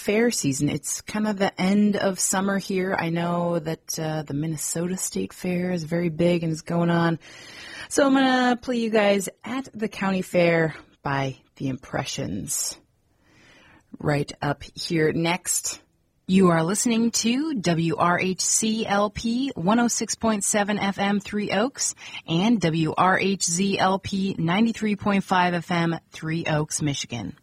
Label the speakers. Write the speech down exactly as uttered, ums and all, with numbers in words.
Speaker 1: fair season. It's kind of the end of summer here. I know that uh, the Minnesota State Fair is very big and is going on. So I'm going to play you guys At the County Fair by The Impressions. Right up here next. You are listening to W R H C L P one oh six point seven F M Three Oaks and W R H Z L P ninety-three point five F M Three Oaks, Michigan.